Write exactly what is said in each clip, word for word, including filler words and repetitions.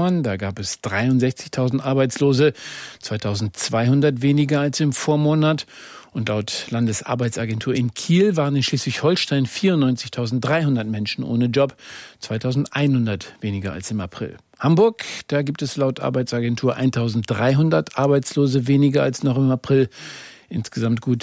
Vorpommern. Da gab es dreiundsechzigtausend Arbeitslose, zweitausendzweihundert weniger als im Vormonat. Und laut Landesarbeitsagentur in Kiel waren in Schleswig-Holstein vierundneunzigtausenddreihundert Menschen ohne Job, zweitausendeinhundert weniger als im April. Hamburg, da gibt es laut Arbeitsagentur eintausenddreihundert Arbeitslose weniger als noch im April. Insgesamt gut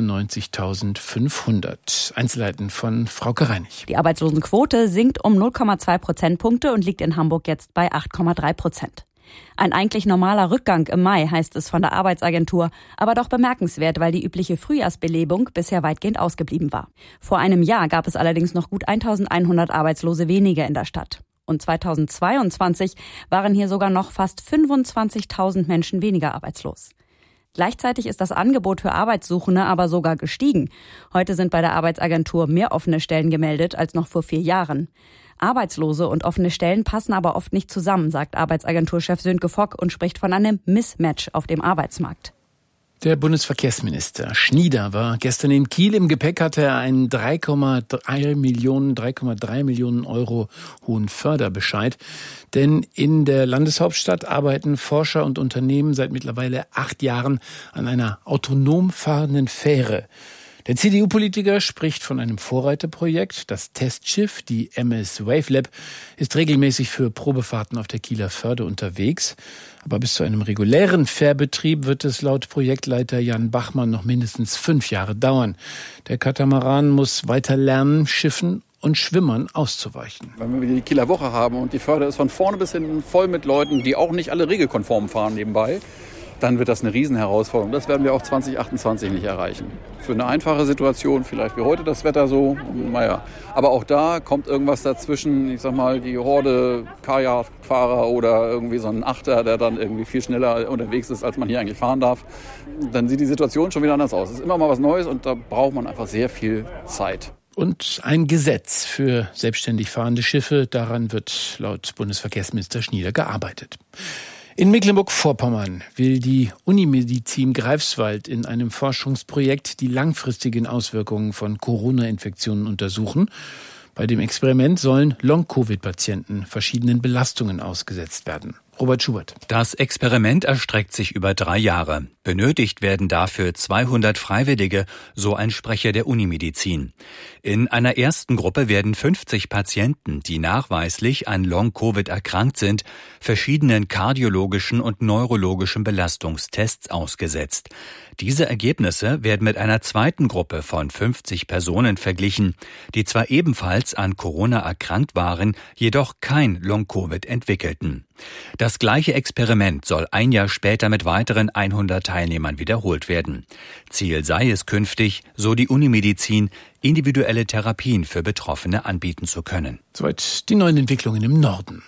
vierundneunzigtausendfünfhundert. Einzelheiten von Frauke Reinig. Die Arbeitslosenquote sinkt um null Komma zwei Prozentpunkte und liegt in Hamburg jetzt bei acht Komma drei Prozent. Ein eigentlich normaler Rückgang im Mai, heißt es von der Arbeitsagentur, aber doch bemerkenswert, weil die übliche Frühjahrsbelebung bisher weitgehend ausgeblieben war. Vor einem Jahr gab es allerdings noch gut eintausendeinhundert Arbeitslose weniger in der Stadt. Und zweitausendzweiundzwanzig waren hier sogar noch fast fünfundzwanzigtausend Menschen weniger arbeitslos. Gleichzeitig ist das Angebot für Arbeitssuchende aber sogar gestiegen. Heute sind bei der Arbeitsagentur mehr offene Stellen gemeldet als noch vor vier Jahren. Arbeitslose und offene Stellen passen aber oft nicht zusammen, sagt Arbeitsagenturchef Sönke Fock und spricht von einem Mismatch auf dem Arbeitsmarkt. Der Bundesverkehrsminister Schnieder war gestern in Kiel. Im Gepäck hatte er einen drei Komma drei Millionen, drei Komma drei Millionen Euro hohen Förderbescheid. Denn in der Landeshauptstadt arbeiten Forscher und Unternehmen seit mittlerweile acht Jahren an einer autonom fahrenden Fähre. Der C D U-Politiker spricht von einem Vorreiterprojekt. Das Testschiff, die M S Wavelab, ist regelmäßig für Probefahrten auf der Kieler Förde unterwegs. Aber bis zu einem regulären Fährbetrieb wird es laut Projektleiter Jan Bachmann noch mindestens fünf Jahre dauern. Der Katamaran muss weiter lernen, Schiffen und Schwimmern auszuweichen. Wenn wir die Kieler Woche haben und die Förde ist von vorne bis hinten voll mit Leuten, die auch nicht alle regelkonform fahren nebenbei, dann wird das eine Riesenherausforderung. Das werden wir auch zwanzig achtundzwanzig nicht erreichen. Für eine einfache Situation, vielleicht wie heute das Wetter so, naja. Aber auch da kommt irgendwas dazwischen, ich sag mal, die Horde Kajakfahrer oder irgendwie so ein Achter, der dann irgendwie viel schneller unterwegs ist, als man hier eigentlich fahren darf. Dann sieht die Situation schon wieder anders aus. Es ist immer mal was Neues und da braucht man einfach sehr viel Zeit. Und ein Gesetz für selbstständig fahrende Schiffe, daran wird laut Bundesverkehrsminister Schnieder gearbeitet. In Mecklenburg-Vorpommern will die Unimedizin Greifswald in einem Forschungsprojekt die langfristigen Auswirkungen von Corona-Infektionen untersuchen. Bei dem Experiment sollen Long-Covid-Patienten verschiedenen Belastungen ausgesetzt werden. Robert Schubert. Das Experiment erstreckt sich über drei Jahre. Benötigt werden dafür zweihundert Freiwillige, so ein Sprecher der Unimedizin. In einer ersten Gruppe werden fünfzig Patienten, die nachweislich an Long-Covid erkrankt sind, verschiedenen kardiologischen und neurologischen Belastungstests ausgesetzt. Diese Ergebnisse werden mit einer zweiten Gruppe von fünfzig Personen verglichen, die zwar ebenfalls an Corona erkrankt waren, jedoch kein Long-Covid entwickelten. Das gleiche Experiment soll ein Jahr später mit weiteren hundert Teilnehmern wiederholt werden. Ziel sei es künftig, so die Unimedizin, individuelle Therapien für Betroffene anbieten zu können. Soweit die neuen Entwicklungen im Norden.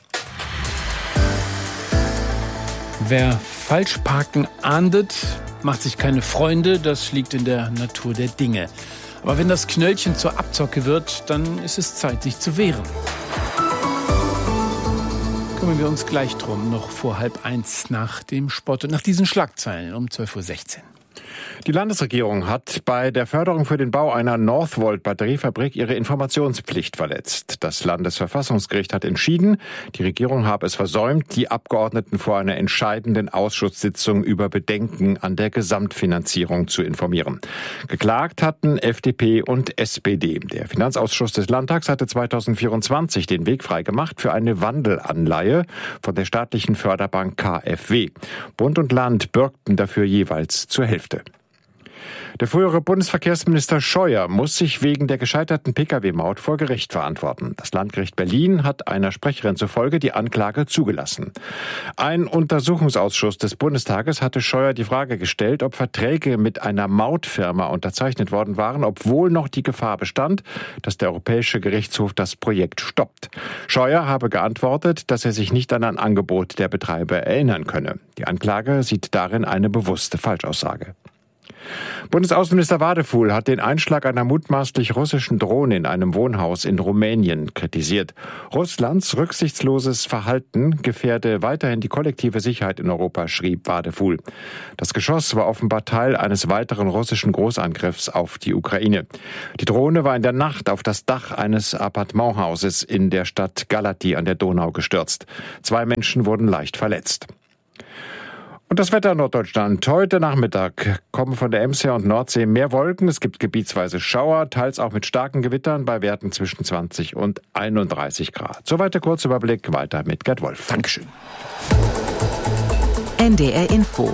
Wer Falschparken ahndet, macht sich keine Freunde, das liegt in der Natur der Dinge. Aber wenn das Knöllchen zur Abzocke wird, dann ist es Zeit, sich zu wehren. Kümmern wir uns gleich drum, noch vor halb eins nach dem Sport und nach diesen Schlagzeilen um zwölf Uhr sechzehn. Die Landesregierung hat bei der Förderung für den Bau einer Northvolt-Batteriefabrik ihre Informationspflicht verletzt. Das Landesverfassungsgericht hat entschieden, die Regierung habe es versäumt, die Abgeordneten vor einer entscheidenden Ausschusssitzung über Bedenken an der Gesamtfinanzierung zu informieren. Geklagt hatten F D P und S P D. Der Finanzausschuss des Landtags hatte zweitausendvierundzwanzig den Weg freigemacht für eine Wandelanleihe von der staatlichen Förderbank K f W. Bund und Land bürgten dafür jeweils zur Hälfte. Der frühere Bundesverkehrsminister Scheuer muss sich wegen der gescheiterten Pkw-Maut vor Gericht verantworten. Das Landgericht Berlin hat einer Sprecherin zufolge die Anklage zugelassen. Ein Untersuchungsausschuss des Bundestages hatte Scheuer die Frage gestellt, ob Verträge mit einer Mautfirma unterzeichnet worden waren, obwohl noch die Gefahr bestand, dass der Europäische Gerichtshof das Projekt stoppt. Scheuer habe geantwortet, dass er sich nicht an ein Angebot der Betreiber erinnern könne. Die Anklage sieht darin eine bewusste Falschaussage. Bundesaußenminister Wadefuhl hat den Einschlag einer mutmaßlich russischen Drohne in einem Wohnhaus in Rumänien kritisiert. Russlands rücksichtsloses Verhalten gefährde weiterhin die kollektive Sicherheit in Europa, schrieb Wadefuhl. Das Geschoss war offenbar Teil eines weiteren russischen Großangriffs auf die Ukraine. Die Drohne war in der Nacht auf das Dach eines Appartementhauses in der Stadt Galati an der Donau gestürzt. Zwei Menschen wurden leicht verletzt. Und das Wetter in Norddeutschland. Heute Nachmittag kommen von der Ems her und Nordsee mehr Wolken. Es gibt gebietsweise Schauer, teils auch mit starken Gewittern bei Werten zwischen zwanzig und einunddreißig Grad. Soweit der Kurzüberblick. Weiter mit Gerd Wolf. Dankeschön. N D R Info.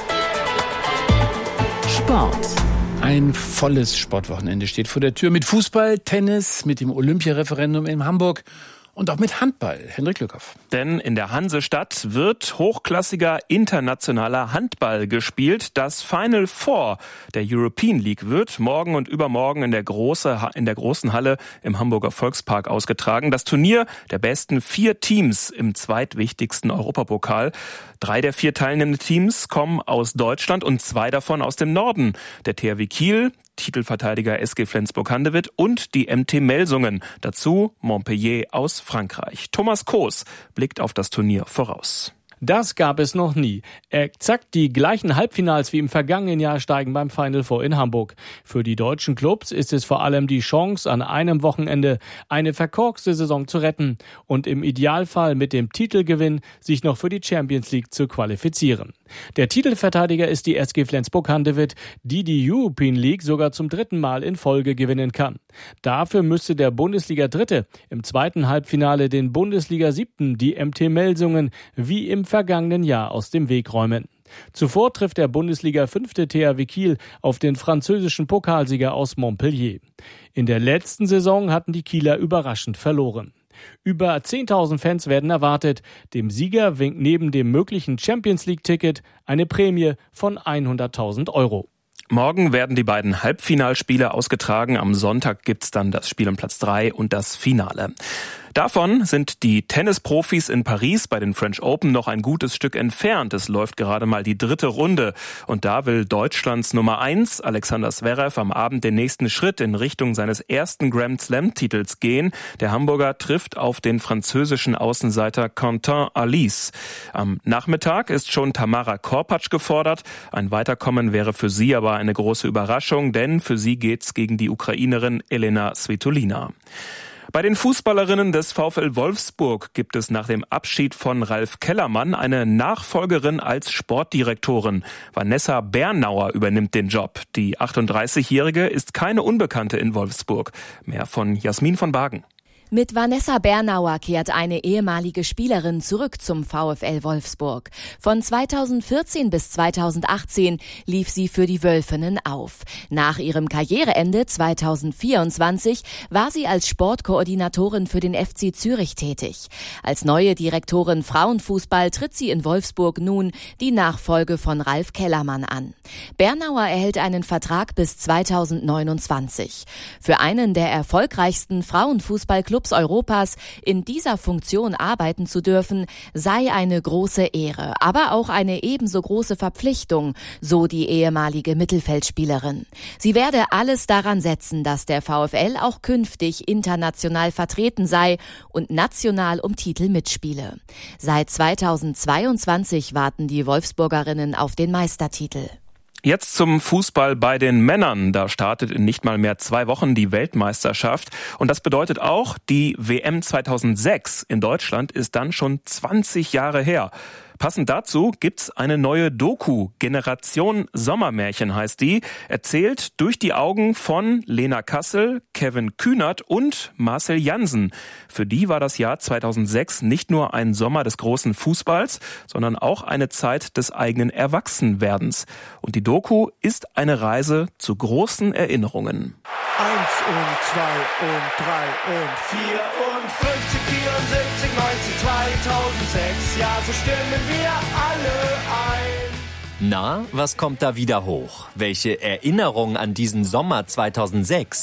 Sport. Ein volles Sportwochenende steht vor der Tür mit Fußball, Tennis, mit dem Olympiareferendum in Hamburg. Und auch mit Handball. Henrik Lückhoff. Denn in der Hansestadt wird hochklassiger internationaler Handball gespielt. Das Final Four der European League wird morgen und übermorgen in der, große, in der großen Halle im Hamburger Volkspark ausgetragen. Das Turnier der besten vier Teams im zweitwichtigsten Europapokal. Drei der vier teilnehmenden Teams kommen aus Deutschland und zwei davon aus dem Norden. Der T H W Kiel, Titelverteidiger S G Flensburg-Handewitt und die M T Melsungen. Dazu Montpellier aus Frankreich. Thomas Koos blickt auf das Turnier voraus. Das gab es noch nie. Exakt die gleichen Halbfinals wie im vergangenen Jahr steigen beim Final Four in Hamburg. Für die deutschen Clubs ist es vor allem die Chance, an einem Wochenende eine verkorkste Saison zu retten und im Idealfall mit dem Titelgewinn sich noch für die Champions League zu qualifizieren. Der Titelverteidiger ist die S G Flensburg-Handewitt, die die European League sogar zum dritten Mal in Folge gewinnen kann. Dafür müsste der Bundesliga-Dritte im zweiten Halbfinale den Bundesliga-Siebten, die M T Melsungen, wie im vergangenen Jahr aus dem Weg räumen. Zuvor trifft der Bundesliga-Fünfte T H W Kiel auf den französischen Pokalsieger aus Montpellier. In der letzten Saison hatten die Kieler überraschend verloren. Über zehntausend Fans werden erwartet. Dem Sieger winkt neben dem möglichen Champions-League-Ticket eine Prämie von hunderttausend Euro. Morgen werden die beiden Halbfinalspiele ausgetragen. Am Sonntag gibt's dann das Spiel um Platz drei und das Finale. Davon sind die Tennisprofis in Paris bei den French Open noch ein gutes Stück entfernt. Es läuft gerade mal die dritte Runde. Und da will Deutschlands Nummer eins, Alexander Zverev, am Abend den nächsten Schritt in Richtung seines ersten Grand Slam-Titels gehen. Der Hamburger trifft auf den französischen Außenseiter Quentin Alice. Am Nachmittag ist schon Tamara Korpatsch gefordert. Ein Weiterkommen wäre für sie aber eine große Überraschung, denn für sie geht's gegen die Ukrainerin Elena Svitolina. Bei den Fußballerinnen des VfL Wolfsburg gibt es nach dem Abschied von Ralf Kellermann eine Nachfolgerin als Sportdirektorin. Vanessa Bernauer übernimmt den Job. Die achtunddreißigjährige ist keine Unbekannte in Wolfsburg. Mehr von Jasmin von Bagen. Mit Vanessa Bernauer kehrt eine ehemalige Spielerin zurück zum VfL Wolfsburg. Von zweitausendvierzehn bis zweitausendachtzehn lief sie für die Wölfinnen auf. Nach ihrem Karriereende zweitausendvierundzwanzig war sie als Sportkoordinatorin für den F C Zürich tätig. Als neue Direktorin Frauenfußball tritt sie in Wolfsburg nun die Nachfolge von Ralf Kellermann an. Bernauer erhält einen Vertrag bis zweitausendneunundzwanzig. Für einen der erfolgreichsten Frauenfußballclubs Europas in dieser Funktion arbeiten zu dürfen, sei eine große Ehre, aber auch eine ebenso große Verpflichtung, so die ehemalige Mittelfeldspielerin. Sie werde alles daran setzen, dass der VfL auch künftig international vertreten sei und national um Titel mitspiele. Seit zweitausendzweiundzwanzig warten die Wolfsburgerinnen auf den Meistertitel. Jetzt zum Fußball bei den Männern. Da startet in nicht mal mehr zwei Wochen die Weltmeisterschaft. Und das bedeutet auch, die W M zweitausendsechs in Deutschland ist dann schon zwanzig Jahre her. Passend dazu gibt's eine neue Doku. Generation Sommermärchen heißt die. Erzählt durch die Augen von Lena Kassel, Kevin Kühnert und Marcel Jansen. Für die war das Jahr zweitausendsechs nicht nur ein Sommer des großen Fußballs, sondern auch eine Zeit des eigenen Erwachsenwerdens. Und die Doku ist eine Reise zu großen Erinnerungen. Eins und zwei und drei und vier und fünfzig, vierundsiebzig, neunzig, zweitausendsechs. Ja, so stimmen wir alle ein. Na, was kommt da wieder hoch? Welche Erinnerung an diesen Sommer zweitausendsechs?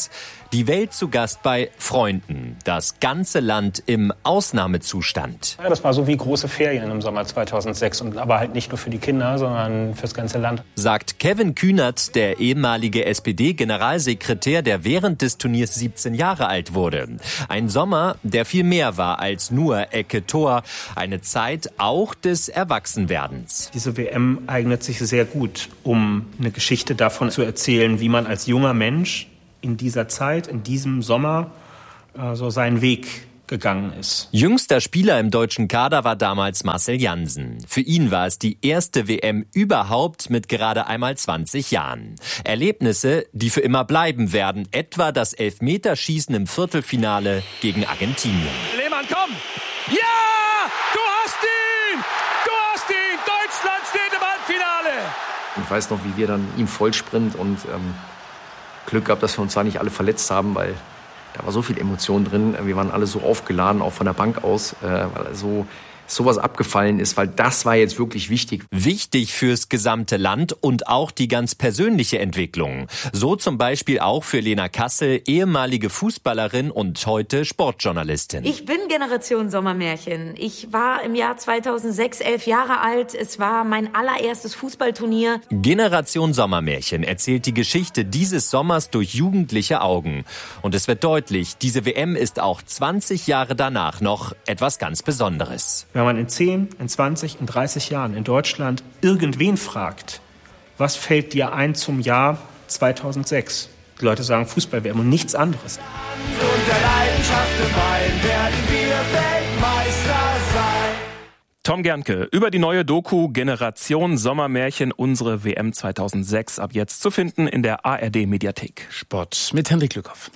Die Welt zu Gast bei Freunden. Das ganze Land im Ausnahmezustand. Ja, das war so wie große Ferien im Sommer zweitausendsechs. Und aber halt nicht nur für die Kinder, sondern fürs ganze Land. Sagt Kevin Kühnert, der ehemalige S P D-Generalsekretär, der während des Turniers siebzehn Jahre alt wurde. Ein Sommer, der viel mehr war als nur Ecke Tor. Eine Zeit auch des Erwachsenwerdens. Diese W M eignet sich sehr gut, um eine Geschichte davon zu erzählen, wie man als junger Mensch in dieser Zeit, in diesem Sommer, äh, so seinen Weg gegangen ist. Jüngster Spieler im deutschen Kader war damals Marcel Jansen. Für ihn war es die erste W M überhaupt mit gerade einmal zwanzig Jahren. Erlebnisse, die für immer bleiben werden, etwa das Elfmeterschießen im Viertelfinale gegen Argentinien. Lehmann, komm! Ja! Du hast ihn! Du hast ihn! Deutschland steht im Halbfinale! Ich weiß noch, wie wir dann im Vollsprint und ähm, Glück gehabt, dass wir uns da nicht alle verletzt haben, weil da war so viel Emotion drin. Wir waren alle so aufgeladen, auch von der Bank aus, äh, weil so sowas abgefallen ist, weil das war jetzt wirklich wichtig. Wichtig fürs gesamte Land und auch die ganz persönliche Entwicklung. So zum Beispiel auch für Lena Kassel, ehemalige Fußballerin und heute Sportjournalistin. Ich bin Generation Sommermärchen. Ich war im Jahr zweitausendsechs elf Jahre alt. Es war mein allererstes Fußballturnier. Generation Sommermärchen erzählt die Geschichte dieses Sommers durch jugendliche Augen. Und es wird deutlich, diese W M ist auch zwanzig Jahre danach noch etwas ganz Besonderes. Wenn man in zehn, in zwanzig, in dreißig Jahren in Deutschland irgendwen fragt, was fällt dir ein zum Jahr zweitausendsechs? Die Leute sagen Fußball-W M und nichts anderes. Und der Leidenschaft im Main werden wir Weltmeister sein. Tom Gernke über die neue Doku Generation Sommermärchen, unsere W M zweitausendsechs, ab jetzt zu finden in der A R D-Mediathek. Sport mit Henrik Lückhoff.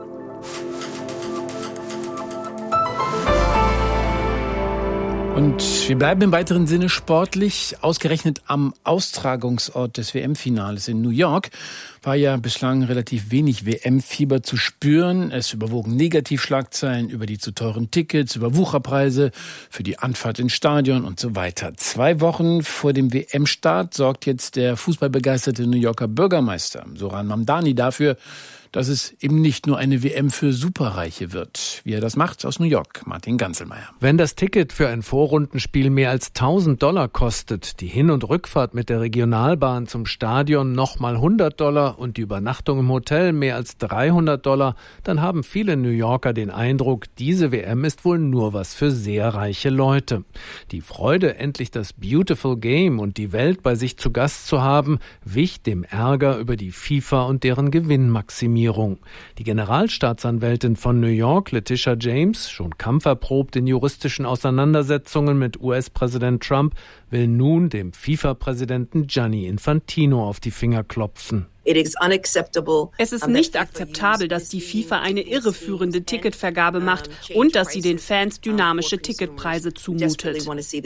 Und wir bleiben im weiteren Sinne sportlich. Ausgerechnet am Austragungsort des W M-Finales in New York war ja bislang relativ wenig W M-Fieber zu spüren. Es überwogen Negativschlagzeilen über die zu teuren Tickets, über Wucherpreise für die Anfahrt ins Stadion und so weiter. Zwei Wochen vor dem W M-Start sorgt jetzt der fußballbegeisterte New Yorker Bürgermeister Zoran Mamdani dafür, dass es eben nicht nur eine W M für Superreiche wird. Wie er das macht, aus New York, Martin Ganzelmeier. Wenn das Ticket für ein Vorrundenspiel mehr als tausend Dollar kostet, die Hin- und Rückfahrt mit der Regionalbahn zum Stadion nochmal hundert Dollar und die Übernachtung im Hotel mehr als dreihundert Dollar, dann haben viele New Yorker den Eindruck, diese W M ist wohl nur was für sehr reiche Leute. Die Freude, endlich das Beautiful Game und die Welt bei sich zu Gast zu haben, wich dem Ärger über die FIFA und deren Gewinnmaximierung. Die Generalstaatsanwältin von New York, Letitia James, schon kampferprobt in juristischen Auseinandersetzungen mit U S-Präsident Trump, will nun dem FIFA-Präsidenten Gianni Infantino auf die Finger klopfen. Es ist nicht akzeptabel, dass die FIFA eine irreführende Ticketvergabe macht und dass sie den Fans dynamische Ticketpreise zumutet.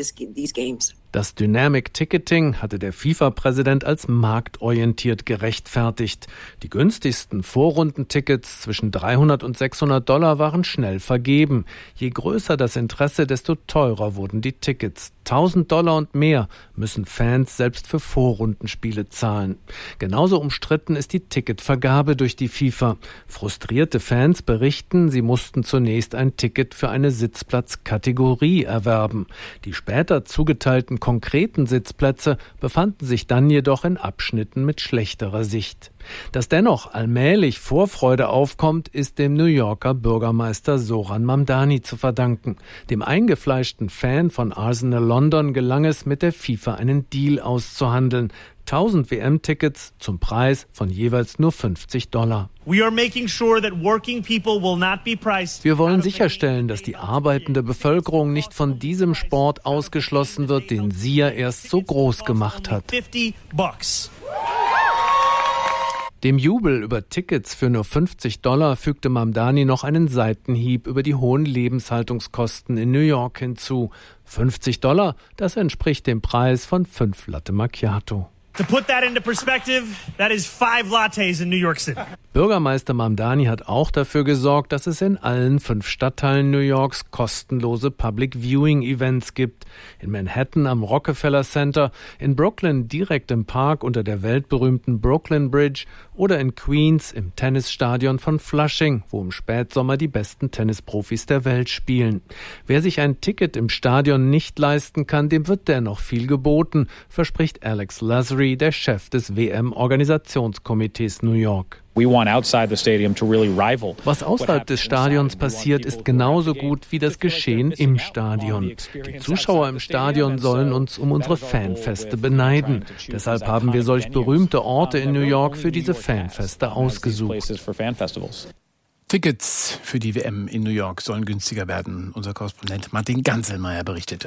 Das Dynamic Ticketing hatte der FIFA-Präsident als marktorientiert gerechtfertigt. Die günstigsten Vorrundentickets zwischen dreihundert und sechshundert Dollar waren schnell vergeben. Je größer das Interesse, desto teurer wurden die Tickets. tausend Dollar und mehr müssen Fans selbst für Vorrundenspiele zahlen. Genauso umstritten ist die Ticketvergabe durch die FIFA. Frustrierte Fans berichten, sie mussten zunächst ein Ticket für eine Sitzplatzkategorie erwerben. Die später zugeteilten konkreten Sitzplätze befanden sich dann jedoch in Abschnitten mit schlechterer Sicht. Dass dennoch allmählich Vorfreude aufkommt, ist dem New Yorker Bürgermeister Zoran Mamdani zu verdanken. Dem eingefleischten Fan von Arsenal London gelang es, mit der FIFA einen Deal auszuhandeln. tausend W M-Tickets zum Preis von jeweils nur fünfzig Dollar. Wir wollen sicherstellen, dass die arbeitende Bevölkerung nicht von diesem Sport ausgeschlossen wird, den sie ja erst so groß gemacht hat. Dem Jubel über Tickets für nur fünfzig Dollar fügte Mamdani noch einen Seitenhieb über die hohen Lebenshaltungskosten in New York hinzu. fünfzig Dollar, das entspricht dem Preis von fünf Latte Macchiato. To put that into perspective, that is five lattes in New York City. Bürgermeister Mamdani hat auch dafür gesorgt, dass es in allen fünf Stadtteilen New Yorks kostenlose Public Viewing Events gibt. In Manhattan am Rockefeller Center, in Brooklyn direkt im Park unter der weltberühmten Brooklyn Bridge oder in Queens im Tennisstadion von Flushing, wo im Spätsommer die besten Tennisprofis der Welt spielen. Wer sich ein Ticket im Stadion nicht leisten kann, dem wird dennoch viel geboten, verspricht Alex Lasry, der Chef des W M-Organisationskomitees New York. Was außerhalb des Stadions passiert, ist genauso gut wie das Geschehen im Stadion. Die Zuschauer im Stadion sollen uns um unsere Fanfeste beneiden. Deshalb haben wir solch berühmte Orte in New York für diese Fanfeste ausgesucht. Tickets für die W M in New York sollen günstiger werden. Unser Korrespondent Martin Ganselmeier berichtete.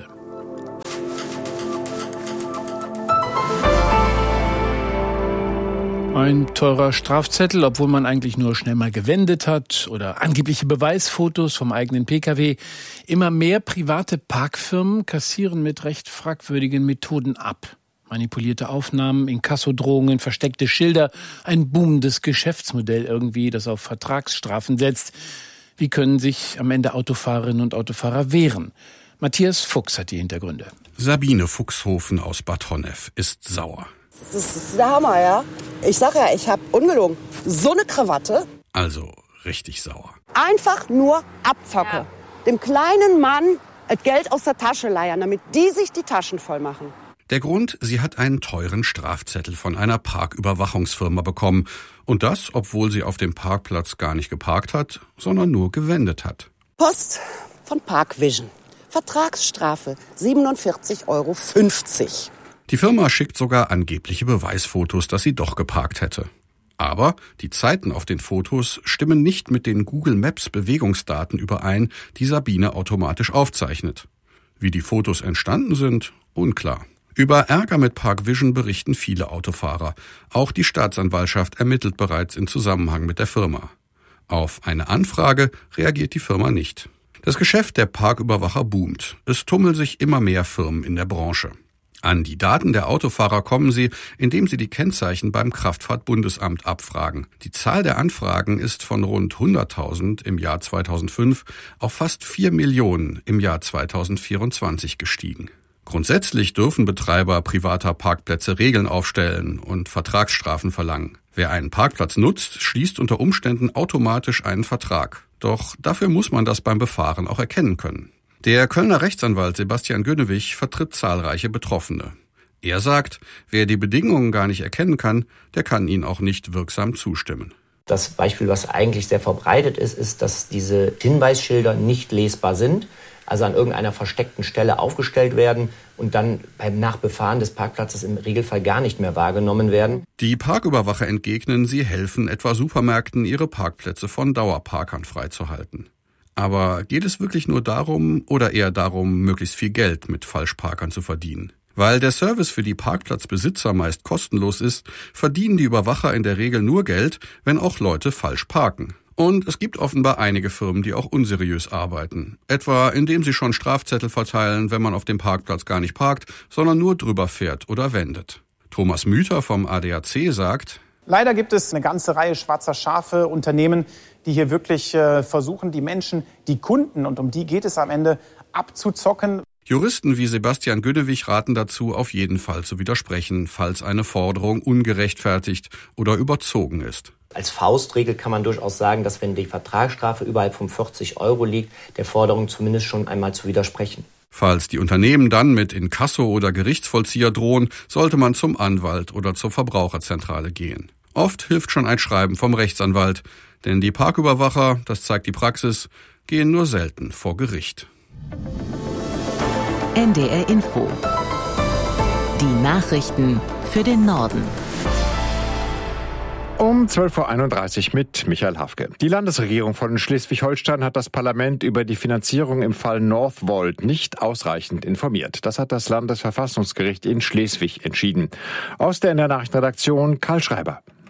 Ein teurer Strafzettel, obwohl man eigentlich nur schnell mal gewendet hat, oder angebliche Beweisfotos vom eigenen Pkw. Immer mehr private Parkfirmen kassieren mit recht fragwürdigen Methoden ab. Manipulierte Aufnahmen, Inkassodrohungen, versteckte Schilder, ein boomendes Geschäftsmodell irgendwie, das auf Vertragsstrafen setzt. Wie können sich am Ende Autofahrerinnen und Autofahrer wehren? Matthias Fuchs hat die Hintergründe. Sabine Fuchshofen aus Bad Honnef ist sauer. Das ist der Hammer, ja. Ich sag ja, ich hab ungelogen so eine Krawatte. Also richtig sauer. Einfach nur Abzocke. Ja. Dem kleinen Mann das Geld aus der Tasche leiern, damit die sich die Taschen voll machen. Der Grund, sie hat einen teuren Strafzettel von einer Parküberwachungsfirma bekommen. Und das, obwohl sie auf dem Parkplatz gar nicht geparkt hat, sondern nur gewendet hat. Post von Parkvision. Vertragsstrafe siebenundvierzig Euro fünfzig. Die Firma schickt sogar angebliche Beweisfotos, dass sie doch geparkt hätte. Aber die Zeiten auf den Fotos stimmen nicht mit den Google Maps Bewegungsdaten überein, die Sabine automatisch aufzeichnet. Wie die Fotos entstanden sind, unklar. Über Ärger mit Parkvision berichten viele Autofahrer. Auch die Staatsanwaltschaft ermittelt bereits in Zusammenhang mit der Firma. Auf eine Anfrage reagiert die Firma nicht. Das Geschäft der Parküberwacher boomt. Es tummeln sich immer mehr Firmen in der Branche. An die Daten der Autofahrer kommen sie, indem sie die Kennzeichen beim Kraftfahrtbundesamt abfragen. Die Zahl der Anfragen ist von rund hunderttausend im Jahr zweitausendfünf auf fast vier Millionen im Jahr zweitausendvierundzwanzig gestiegen. Grundsätzlich dürfen Betreiber privater Parkplätze Regeln aufstellen und Vertragsstrafen verlangen. Wer einen Parkplatz nutzt, schließt unter Umständen automatisch einen Vertrag. Doch dafür muss man das beim Befahren auch erkennen können. Der Kölner Rechtsanwalt Sebastian Gönnewig vertritt zahlreiche Betroffene. Er sagt, wer die Bedingungen gar nicht erkennen kann, der kann ihnen auch nicht wirksam zustimmen. Das Beispiel, was eigentlich sehr verbreitet ist, ist, dass diese Hinweisschilder nicht lesbar sind, also an irgendeiner versteckten Stelle aufgestellt werden und dann beim Nachbefahren des Parkplatzes im Regelfall gar nicht mehr wahrgenommen werden. Die Parküberwacher entgegnen, sie helfen etwa Supermärkten, ihre Parkplätze von Dauerparkern freizuhalten. Aber geht es wirklich nur darum oder eher darum, möglichst viel Geld mit Falschparkern zu verdienen? Weil der Service für die Parkplatzbesitzer meist kostenlos ist, verdienen die Überwacher in der Regel nur Geld, wenn auch Leute falsch parken. Und es gibt offenbar einige Firmen, die auch unseriös arbeiten. Etwa indem sie schon Strafzettel verteilen, wenn man auf dem Parkplatz gar nicht parkt, sondern nur drüber fährt oder wendet. Thomas Müther vom A D A C sagt: Leider gibt es eine ganze Reihe schwarzer Schafe, Unternehmen, die hier wirklich äh, versuchen, die Menschen, die Kunden, und um die geht es am Ende, abzuzocken. Juristen wie Sebastian Gönnewig raten dazu, auf jeden Fall zu widersprechen, falls eine Forderung ungerechtfertigt oder überzogen ist. Als Faustregel kann man durchaus sagen, dass wenn die Vertragsstrafe überhalb von vierzig Euro liegt, der Forderung zumindest schon einmal zu widersprechen. Falls die Unternehmen dann mit Inkasso oder Gerichtsvollzieher drohen, sollte man zum Anwalt oder zur Verbraucherzentrale gehen. Oft hilft schon ein Schreiben vom Rechtsanwalt, denn die Parküberwacher, das zeigt die Praxis, gehen nur selten vor Gericht. N D R Info. Die Nachrichten für den Norden. Um zwölf Uhr einunddreißig mit Michael Hafke. Die Landesregierung von Schleswig-Holstein hat das Parlament über die Finanzierung im Fall Northvolt nicht ausreichend informiert. Das hat das Landesverfassungsgericht in Schleswig entschieden. Aus der N D R Nachrichtenredaktion Karl Schreiber.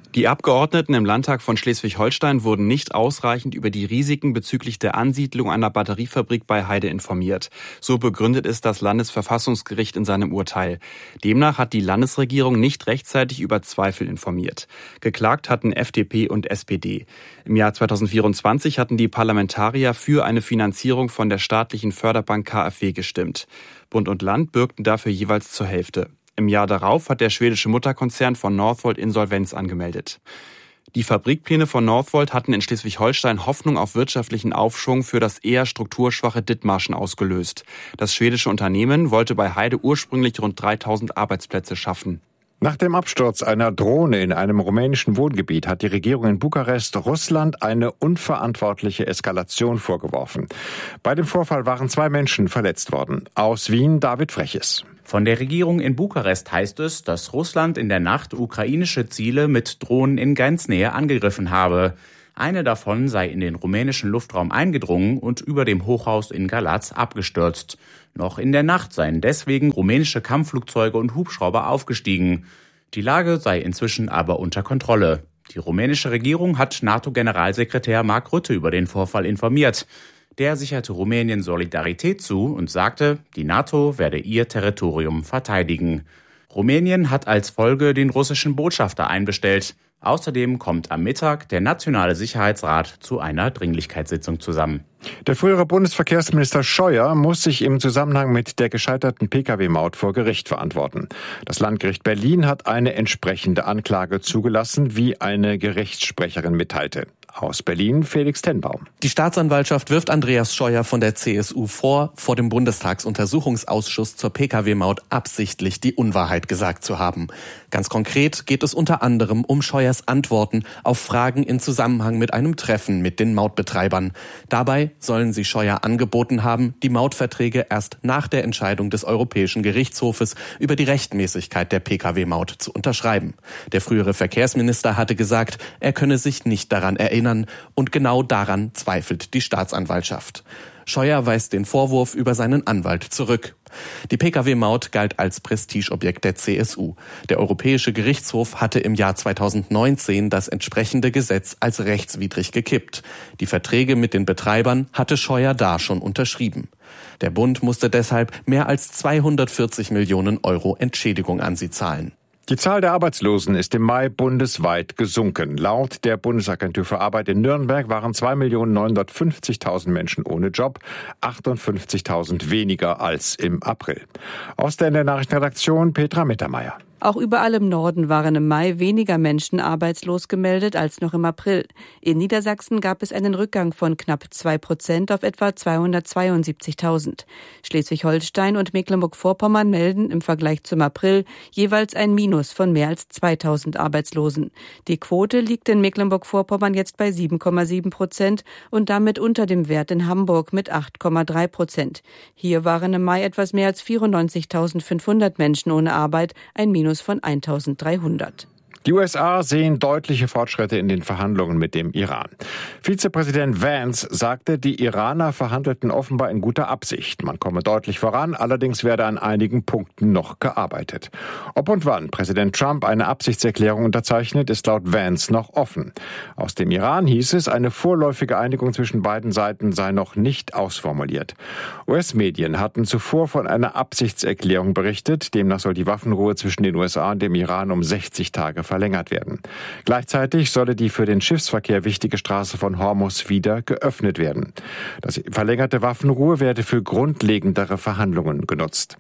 Die Abgeordneten im Landtag von Schleswig-Holstein wurden nicht ausreichend über die Risiken bezüglich der Ansiedlung einer Batteriefabrik bei Heide informiert. So begründet es das Landesverfassungsgericht in seinem Urteil. Demnach hat die Landesregierung nicht rechtzeitig über Zweifel informiert. Geklagt hatten F D P und S P D. Im Jahr zweitausendvierundzwanzig hatten die Parlamentarier für eine Finanzierung von der staatlichen Förderbank K f W gestimmt. Bund und Land bürgten dafür jeweils zur Hälfte. Im Jahr darauf hat der schwedische Mutterkonzern von Northvolt Insolvenz angemeldet. Die Fabrikpläne von Northvolt hatten in Schleswig-Holstein Hoffnung auf wirtschaftlichen Aufschwung für das eher strukturschwache Dithmarschen ausgelöst. Das schwedische Unternehmen wollte bei Heide ursprünglich rund dreitausend Arbeitsplätze schaffen. Nach dem Absturz einer Drohne in einem rumänischen Wohngebiet hat die Regierung in Bukarest Russland eine unverantwortliche Eskalation vorgeworfen. Bei dem Vorfall waren zwei Menschen verletzt worden. Aus Wien David Freches. Von der Regierung in Bukarest heißt es, dass Russland in der Nacht ukrainische Ziele mit Drohnen in Grenznähe angegriffen habe. Eine davon sei in den rumänischen Luftraum eingedrungen und über dem Hochhaus in Galați abgestürzt. Noch in der Nacht seien deswegen rumänische Kampfflugzeuge und Hubschrauber aufgestiegen. Die Lage sei inzwischen aber unter Kontrolle. Die rumänische Regierung hat NATO-Generalsekretär Mark Rutte über den Vorfall informiert. Der sicherte Rumänien Solidarität zu und sagte, die NATO werde ihr Territorium verteidigen. Rumänien hat als Folge den russischen Botschafter einbestellt. Außerdem kommt am Mittag der Nationale Sicherheitsrat zu einer Dringlichkeitssitzung zusammen. Der frühere Bundesverkehrsminister Scheuer muss sich im Zusammenhang mit der gescheiterten Pkw-Maut vor Gericht verantworten. Das Landgericht Berlin hat eine entsprechende Anklage zugelassen, wie eine Gerichtssprecherin mitteilte. Aus Berlin Felix Tenbaum. Die Staatsanwaltschaft wirft Andreas Scheuer von der C S U vor, vor dem Bundestagsuntersuchungsausschuss zur Pkw-Maut absichtlich die Unwahrheit gesagt zu haben. Ganz konkret geht es unter anderem um Scheuers Antworten auf Fragen in Zusammenhang mit einem Treffen mit den Mautbetreibern. Dabei sollen sie Scheuer angeboten haben, die Mautverträge erst nach der Entscheidung des Europäischen Gerichtshofes über die Rechtmäßigkeit der Pkw-Maut zu unterschreiben. Der frühere Verkehrsminister hatte gesagt, er könne sich nicht daran erinnern, und genau daran zweifelt die Staatsanwaltschaft. Scheuer weist den Vorwurf über seinen Anwalt zurück. Die Pkw-Maut galt als Prestigeobjekt der C S U. Der Europäische Gerichtshof hatte im Jahr zweitausendneunzehn das entsprechende Gesetz als rechtswidrig gekippt. Die Verträge mit den Betreibern hatte Scheuer da schon unterschrieben. Der Bund musste deshalb mehr als zweihundertvierzig Millionen Euro Entschädigung an sie zahlen. Die Zahl der Arbeitslosen ist im Mai bundesweit gesunken. Laut der Bundesagentur für Arbeit in Nürnberg waren zwei Millionen neunhundertfünfzigtausend Menschen ohne Job, achtundfünfzigtausend weniger als im April. Aus der N D R-Nachrichtenredaktion Petra Mittermeier. Auch überall im Norden waren im Mai weniger Menschen arbeitslos gemeldet als noch im April. In Niedersachsen gab es einen Rückgang von knapp zwei Prozent auf etwa zweihundertzweiundsiebzigtausend. Schleswig-Holstein und Mecklenburg-Vorpommern melden im Vergleich zum April jeweils ein Minus von mehr als zweitausend Arbeitslosen. Die Quote liegt in Mecklenburg-Vorpommern jetzt bei sieben Komma sieben Prozent und damit unter dem Wert in Hamburg mit acht Komma drei Prozent. Hier waren im Mai etwas mehr als vierundneunzigtausendfünfhundert Menschen ohne Arbeit, ein Minus von eintausenddreihundert. Die U S A sehen deutliche Fortschritte in den Verhandlungen mit dem Iran. Vizepräsident Vance sagte, die Iraner verhandelten offenbar in guter Absicht. Man komme deutlich voran, allerdings werde an einigen Punkten noch gearbeitet. Ob und wann Präsident Trump eine Absichtserklärung unterzeichnet, ist laut Vance noch offen. Aus dem Iran hieß es, eine vorläufige Einigung zwischen beiden Seiten sei noch nicht ausformuliert. U S-Medien hatten zuvor von einer Absichtserklärung berichtet. Demnach soll die Waffenruhe zwischen den U S A und dem Iran um sechzig Tage verlängert verlängert werden. Gleichzeitig solle die für den Schiffsverkehr wichtige Straße von Hormuz wieder geöffnet werden. Die verlängerte Waffenruhe werde für grundlegendere Verhandlungen genutzt.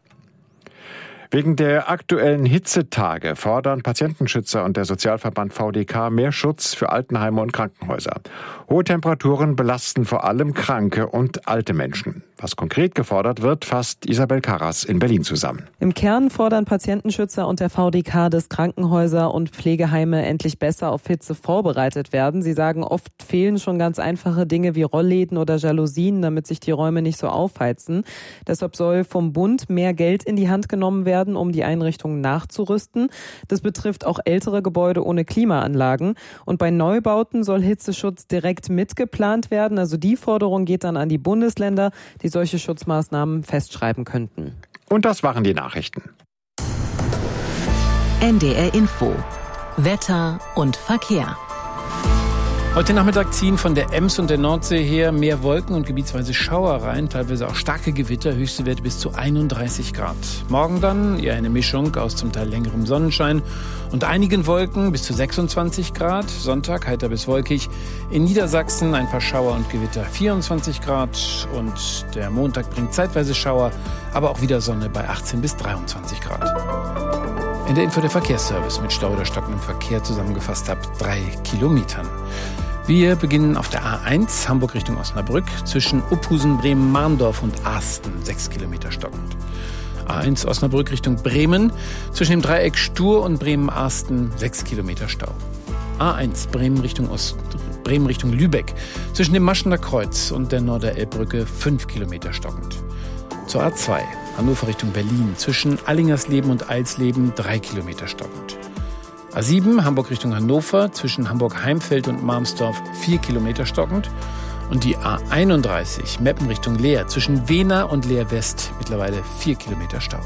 Wegen der aktuellen Hitzetage fordern Patientenschützer und der Sozialverband V D K mehr Schutz für Altenheime und Krankenhäuser. Hohe Temperaturen belasten vor allem kranke und alte Menschen. Was konkret gefordert wird, fasst Isabel Karras in Berlin zusammen. Im Kern fordern Patientenschützer und der V D K, dass Krankenhäuser und Pflegeheime endlich besser auf Hitze vorbereitet werden. Sie sagen, oft fehlen schon ganz einfache Dinge wie Rollläden oder Jalousien, damit sich die Räume nicht so aufheizen. Deshalb soll vom Bund mehr Geld in die Hand genommen werden, um die Einrichtungen nachzurüsten. Das betrifft auch ältere Gebäude ohne Klimaanlagen. Und bei Neubauten soll Hitzeschutz direkt mitgeplant werden. Also die Forderung geht dann an die Bundesländer, die solche Schutzmaßnahmen festschreiben könnten. Und das waren die Nachrichten. N D R Info. Wetter und Verkehr. Heute Nachmittag ziehen von der Ems und der Nordsee her mehr Wolken und gebietsweise Schauer rein, teilweise auch starke Gewitter, höchste Werte bis zu einunddreißig Grad. Morgen dann eher eine Mischung aus zum Teil längerem Sonnenschein und einigen Wolken bis zu sechsundzwanzig Grad. Sonntag heiter bis wolkig. In Niedersachsen ein paar Schauer und Gewitter, vierundzwanzig Grad. Und der Montag bringt zeitweise Schauer, aber auch wieder Sonne bei achtzehn bis dreiundzwanzig Grad. In der Info der Verkehrsservice mit Stau oder stockendem Verkehr zusammengefasst ab drei Kilometern. Wir beginnen auf der A eins, Hamburg Richtung Osnabrück, zwischen Uphusen, Bremen, Mahndorf und Asten, sechs Kilometer stockend. A eins Osnabrück Richtung Bremen, zwischen dem Dreieck Stur und Bremen-Asten, sechs Kilometer Stau. A eins Bremen Richtung Ost, Bremen Richtung Lübeck, zwischen dem Maschener Kreuz und der Norderelbbrücke, fünf Kilometer stockend. Zur A zwei, Hannover Richtung Berlin, zwischen Allingersleben und Eilsleben, drei Kilometer stockend. A sieben, Hamburg Richtung Hannover, zwischen Hamburg-Heimfeld und Marmsdorf, vier Kilometer stockend. Und die A einunddreißig, Meppen Richtung Leer, zwischen Wehna und Leer West, mittlerweile vier Kilometer Stau.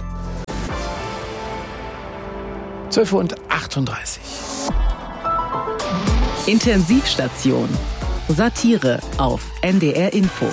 zwölf Uhr achtunddreißig. Intensivstation. Satire auf N D R Info.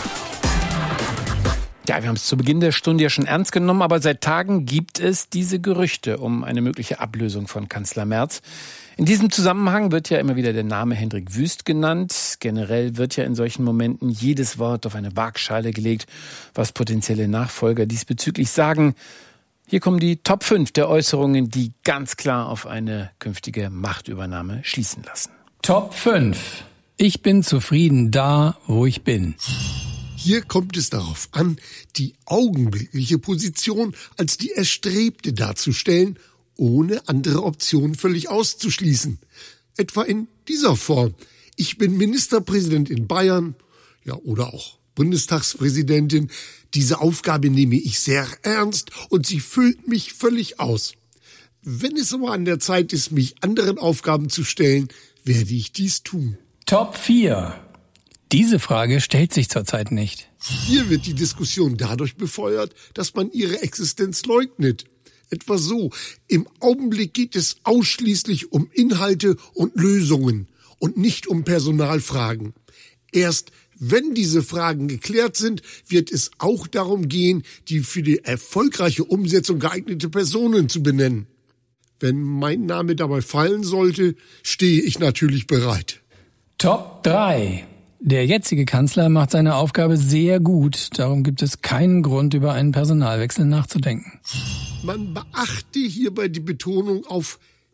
Ja, wir haben es zu Beginn der Stunde ja schon ernst genommen, aber seit Tagen gibt es diese Gerüchte um eine mögliche Ablösung von Kanzler Merz. In diesem Zusammenhang wird ja immer wieder der Name Hendrik Wüst genannt. Generell wird ja in solchen Momenten jedes Wort auf eine Waagschale gelegt, was potenzielle Nachfolger diesbezüglich sagen. Hier kommen die Top fünf der Äußerungen, die ganz klar auf eine künftige Machtübernahme schließen lassen. Top fünf. Ich bin zufrieden da, wo ich bin. Hier kommt es darauf an, die augenblickliche Position als die erstrebte darzustellen, ohne andere Optionen völlig auszuschließen. Etwa in dieser Form. Ich bin Ministerpräsident in Bayern, ja, oder auch Bundestagspräsidentin. Diese Aufgabe nehme ich sehr ernst und sie füllt mich völlig aus. Wenn es aber an der Zeit ist, mich anderen Aufgaben zu stellen, werde ich dies tun. Top vier. Diese Frage stellt sich zurzeit nicht. Hier wird die Diskussion dadurch befeuert, dass man ihre Existenz leugnet. Etwa so: Im Augenblick geht es ausschließlich um Inhalte und Lösungen und nicht um Personalfragen. Erst wenn diese Fragen geklärt sind, wird es auch darum gehen, die für die erfolgreiche Umsetzung geeignete Personen zu benennen. Wenn mein Name dabei fallen sollte, stehe ich natürlich bereit. Top drei. Der jetzige Kanzler macht seine Aufgabe sehr gut. Darum gibt es keinen Grund, über einen Personalwechsel nachzudenken. Man beachte hierbei die Betonung auf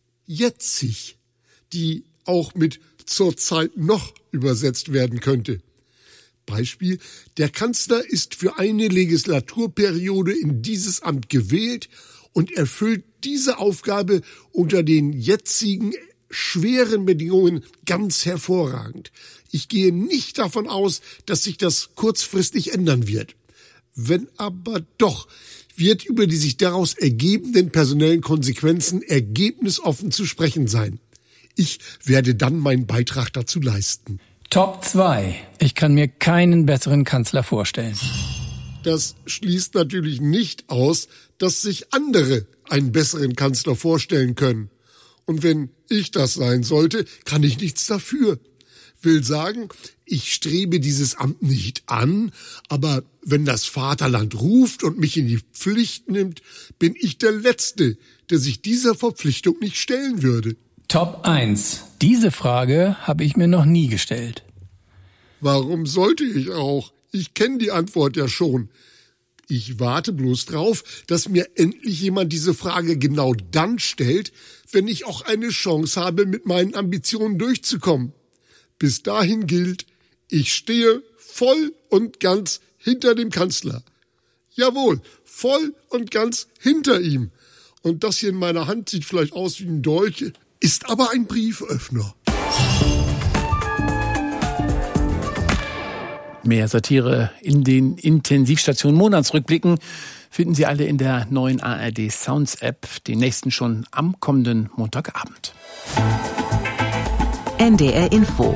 jetzig, die auch mit zurzeit noch übersetzt werden könnte. Beispiel: Der Kanzler ist für eine Legislaturperiode in dieses Amt gewählt und erfüllt diese Aufgabe unter den jetzigen schweren Bedingungen ganz hervorragend. Ich gehe nicht davon aus, dass sich das kurzfristig ändern wird. Wenn aber doch, wird über die sich daraus ergebenden personellen Konsequenzen ergebnisoffen zu sprechen sein. Ich werde dann meinen Beitrag dazu leisten. Top zwei. Ich kann mir keinen besseren Kanzler vorstellen. Das schließt natürlich nicht aus, dass sich andere einen besseren Kanzler vorstellen können. Und wenn ich das sein sollte, kann ich nichts dafür. Will sagen, ich strebe dieses Amt nicht an, aber wenn das Vaterland ruft und mich in die Pflicht nimmt, bin ich der Letzte, der sich dieser Verpflichtung nicht stellen würde. Top eins. Diese Frage habe ich mir noch nie gestellt. Warum sollte ich auch? Ich kenne die Antwort ja schon. Ich warte bloß drauf, dass mir endlich jemand diese Frage genau dann stellt, wenn ich auch eine Chance habe, mit meinen Ambitionen durchzukommen. Bis dahin gilt, ich stehe voll und ganz hinter dem Kanzler. Jawohl, voll und ganz hinter ihm. Und das hier in meiner Hand sieht vielleicht aus wie ein Dolch, ist aber ein Brieföffner. Mehr Satire in den Intensivstationen Monatsrückblicken finden Sie alle in der neuen A R D Sounds App, den nächsten schon am kommenden Montagabend. N D R Info.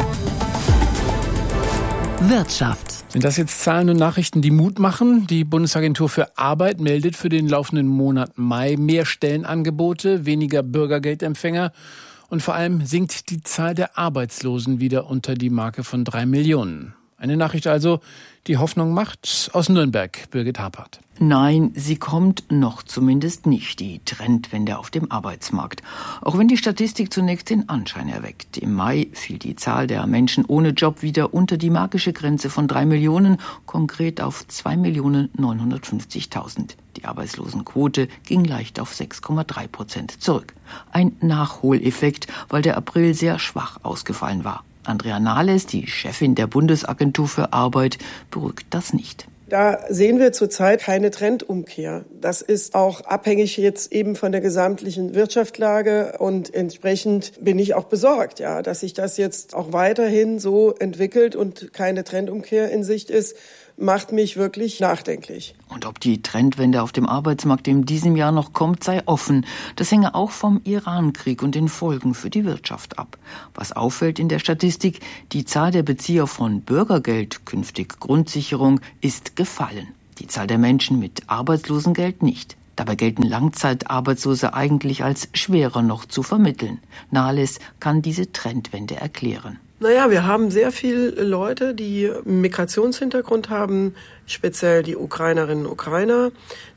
Wirtschaft. Sind das jetzt Zahlen und Nachrichten, die Mut machen? Die Bundesagentur für Arbeit meldet für den laufenden Monat Mai mehr Stellenangebote, weniger Bürgergeldempfänger Und vor allem sinkt die Zahl der Arbeitslosen wieder unter die Marke von drei Millionen. Eine Nachricht also, die Hoffnung macht. Aus Nürnberg, Birgit Hapert. Nein, sie kommt noch zumindest nicht, die Trendwende auf dem Arbeitsmarkt. Auch wenn die Statistik zunächst den Anschein erweckt. Im Mai fiel die Zahl der Menschen ohne Job wieder unter die magische Grenze von drei Millionen, konkret auf zwei Millionen neunhundertfünfzigtausend. Die Arbeitslosenquote ging leicht auf sechs Komma drei Prozent zurück. Ein Nachholeffekt, weil der April sehr schwach ausgefallen war. Andrea Nahles, die Chefin der Bundesagentur für Arbeit, beruhigt das nicht. Da sehen wir zurzeit keine Trendumkehr. Das ist auch abhängig jetzt eben von der gesamtlichen Wirtschaftslage und entsprechend bin ich auch besorgt, ja, dass sich das jetzt auch weiterhin so entwickelt und keine Trendumkehr in Sicht ist, macht mich wirklich nachdenklich. Und ob die Trendwende auf dem Arbeitsmarkt in diesem Jahr noch kommt, sei offen. Das hänge auch vom Iran-Krieg und den Folgen für die Wirtschaft ab. Was auffällt in der Statistik, die Zahl der Bezieher von Bürgergeld, künftig Grundsicherung, ist gefallen. Die Zahl der Menschen mit Arbeitslosengeld nicht. Dabei gelten Langzeitarbeitslose eigentlich als schwerer noch zu vermitteln. Nahles kann diese Trendwende erklären. Naja, wir haben sehr viele Leute, die Migrationshintergrund haben, speziell die Ukrainerinnen und Ukrainer,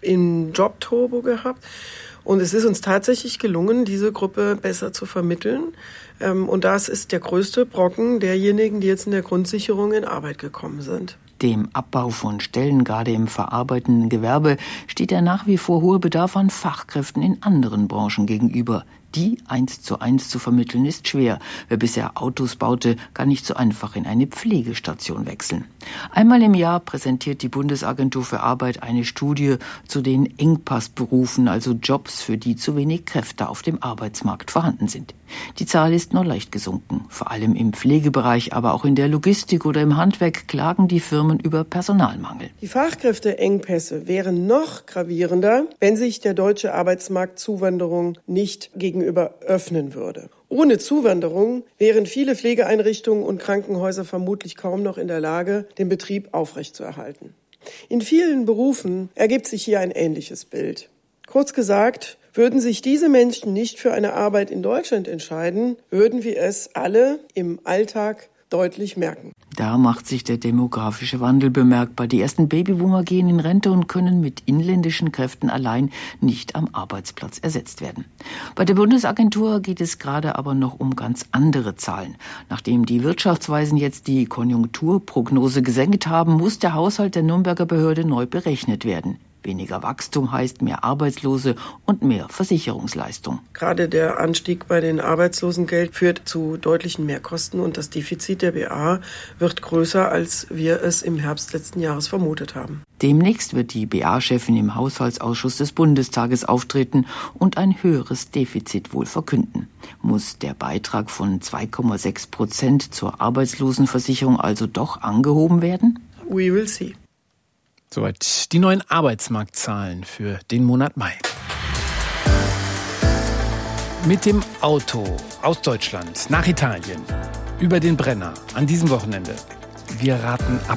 in Jobturbo gehabt. Und es ist uns tatsächlich gelungen, diese Gruppe besser zu vermitteln. Und das ist der größte Brocken derjenigen, die jetzt in der Grundsicherung in Arbeit gekommen sind. Dem Abbau von Stellen, gerade im verarbeitenden Gewerbe, steht der nach wie vor hohe Bedarf an Fachkräften in anderen Branchen gegenüber. Die eins zu eins zu vermitteln ist schwer. Wer bisher Autos baute, kann nicht so einfach in eine Pflegestation wechseln. Einmal im Jahr präsentiert die Bundesagentur für Arbeit eine Studie zu den Engpassberufen, also Jobs, für die zu wenig Kräfte auf dem Arbeitsmarkt vorhanden sind. Die Zahl ist nur leicht gesunken. Vor allem im Pflegebereich, aber auch in der Logistik oder im Handwerk klagen die Firmen über Personalmangel. Die Fachkräfteengpässe wären noch gravierender, wenn sich der deutsche Arbeitsmarkt Zuwanderung nicht gegenüber öffnen würde. Ohne Zuwanderung wären viele Pflegeeinrichtungen und Krankenhäuser vermutlich kaum noch in der Lage, den Betrieb aufrechtzuerhalten. In vielen Berufen ergibt sich hier ein ähnliches Bild. Kurz gesagt, würden sich diese Menschen nicht für eine Arbeit in Deutschland entscheiden, würden wir es alle im Alltag deutlich merken. Da macht sich der demografische Wandel bemerkbar. Die ersten Babyboomer gehen in Rente und können mit inländischen Kräften allein nicht am Arbeitsplatz ersetzt werden. Bei der Bundesagentur geht es gerade aber noch um ganz andere Zahlen. Nachdem die Wirtschaftsweisen jetzt die Konjunkturprognose gesenkt haben, muss der Haushalt der Nürnberger Behörde neu berechnet werden. Weniger Wachstum heißt mehr Arbeitslose und mehr Versicherungsleistung. Gerade der Anstieg bei den Arbeitslosengeld führt zu deutlichen Mehrkosten und das Defizit der B A wird größer, als wir es im Herbst letzten Jahres vermutet haben. Demnächst wird die B A-Chefin im Haushaltsausschuss des Bundestages auftreten und ein höheres Defizit wohl verkünden. Muss der Beitrag von zwei Komma sechs Prozent zur Arbeitslosenversicherung also doch angehoben werden? We will see. Soweit die neuen Arbeitsmarktzahlen für den Monat Mai. Mit dem Auto aus Deutschland nach Italien über den Brenner an diesem Wochenende. Wir raten ab.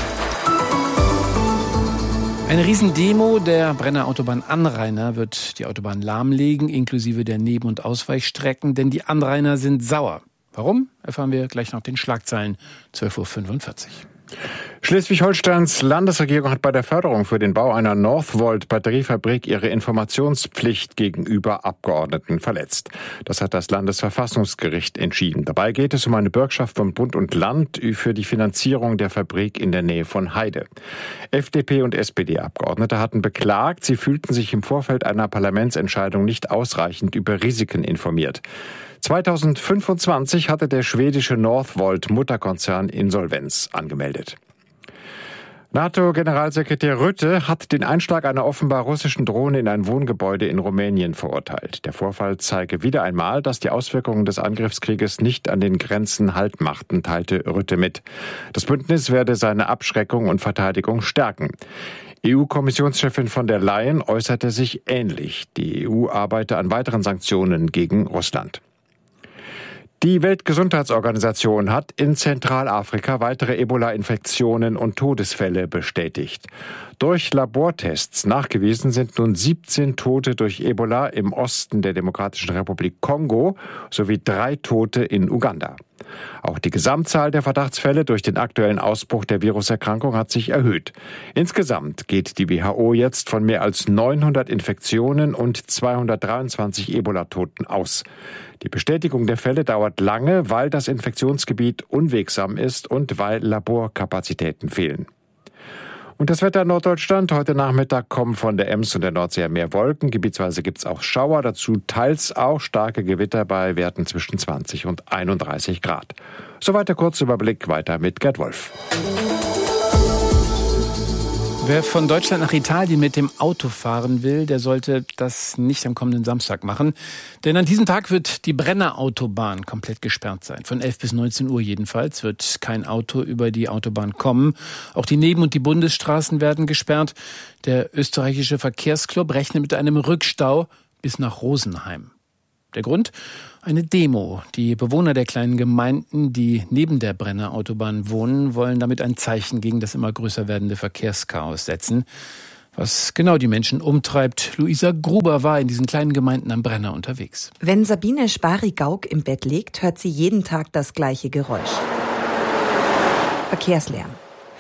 Eine Riesendemo der Brenner Autobahnanrainer wird die Autobahn lahmlegen, inklusive der Neben- und Ausweichstrecken, denn die Anrainer sind sauer. Warum? Erfahren wir gleich nach den Schlagzeilen zwölf Uhr fünfundvierzig. Schleswig-Holsteins Landesregierung hat bei der Förderung für den Bau einer Northvolt-Batteriefabrik ihre Informationspflicht gegenüber Abgeordneten verletzt. Das hat das Landesverfassungsgericht entschieden. Dabei geht es um eine Bürgschaft von Bund und Land für die Finanzierung der Fabrik in der Nähe von Heide. F D P und S P D-Abgeordnete hatten beklagt, sie fühlten sich im Vorfeld einer Parlamentsentscheidung nicht ausreichend über Risiken informiert. zweitausendfünfundzwanzig hatte der schwedische Northvolt-Mutterkonzern Insolvenz angemeldet. NATO-Generalsekretär Rutte hat den Einschlag einer offenbar russischen Drohne in ein Wohngebäude in Rumänien verurteilt. Der Vorfall zeige wieder einmal, dass die Auswirkungen des Angriffskrieges nicht an den Grenzen Halt machten, teilte Rutte mit. Das Bündnis werde seine Abschreckung und Verteidigung stärken. E U-Kommissionschefin von der Leyen äußerte sich ähnlich. Die E U arbeite an weiteren Sanktionen gegen Russland. Die Weltgesundheitsorganisation hat in Zentralafrika weitere Ebola-Infektionen und Todesfälle bestätigt. Durch Labortests nachgewiesen sind nun siebzehn Tote durch Ebola im Osten der Demokratischen Republik Kongo sowie drei Tote in Uganda. Auch die Gesamtzahl der Verdachtsfälle durch den aktuellen Ausbruch der Viruserkrankung hat sich erhöht. Insgesamt geht die W H O jetzt von mehr als neunhundert Infektionen und zweihundertdreiundzwanzig Ebola-Toten aus. Die Bestätigung der Fälle dauert lange, weil das Infektionsgebiet unwegsam ist und weil Laborkapazitäten fehlen. Und das Wetter in Norddeutschland. Heute Nachmittag kommen von der Ems und der Nordsee mehr Wolken. Gebietsweise gibt es auch Schauer, dazu teils auch starke Gewitter bei Werten zwischen zwanzig und einunddreißig Grad. Soweit der Kurzüberblick, weiter mit Gerd Wolf. Wer von Deutschland nach Italien mit dem Auto fahren will, der sollte das nicht am kommenden Samstag machen. Denn an diesem Tag wird die Brenner-Autobahn komplett gesperrt sein. Von elf bis neunzehn Uhr jedenfalls wird kein Auto über die Autobahn kommen. Auch die Neben- und die Bundesstraßen werden gesperrt. Der österreichische Verkehrsclub rechnet mit einem Rückstau bis nach Rosenheim. Der Grund? Eine Demo. Die Bewohner der kleinen Gemeinden, die neben der Brenner-Autobahn wohnen, wollen damit ein Zeichen gegen das immer größer werdende Verkehrschaos setzen. Was genau die Menschen umtreibt, Luisa Gruber war in diesen kleinen Gemeinden am Brenner unterwegs. Wenn Sabine Spari-Gauck im Bett liegt, hört sie jeden Tag das gleiche Geräusch. Verkehrslärm.